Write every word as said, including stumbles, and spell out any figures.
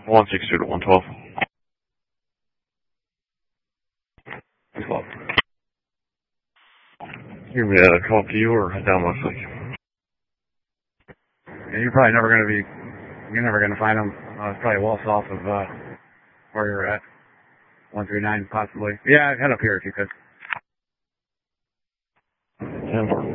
one six two to one twelve. You want me to come up to you or head down Westlake? Yeah, you're probably never going to be, you're never going to find them. Uh, it's probably well south of uh, where you're at. one three nine possibly. Yeah, head up here if you could. ten four.